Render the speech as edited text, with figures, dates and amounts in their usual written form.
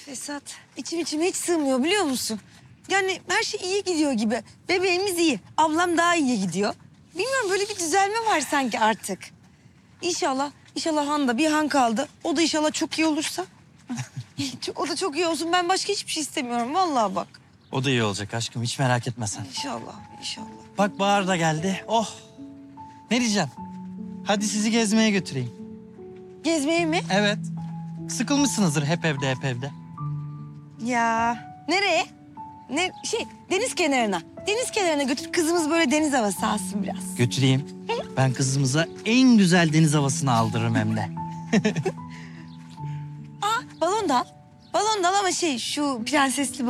Esat, içime hiç sığmıyor biliyor musun? Yani her şey iyi gidiyor gibi. Bebeğimiz iyi. Ablam daha iyi gidiyor. Bilmiyorum, böyle bir düzelme var sanki artık. İnşallah Han bir Han kaldı. O da inşallah çok iyi olursa. O da çok iyi olsun. Ben başka hiçbir şey istemiyorum vallahi bak. O da iyi olacak aşkım, hiç merak etme sen. İnşallah. Bak Bahar da geldi. Oh! Ne diyeceğim? Hadi sizi gezmeye götüreyim. Gezmeye mi? Evet. Sıkılmışsınızdır hep evde. Ya nereye? Deniz kenarına. Deniz kenarına götür. Kızımız böyle deniz havası alsın biraz. Götüreyim. Ben kızımıza en güzel deniz havasını aldırırım hem de. Balon da al. Balon da al ama şu prensesli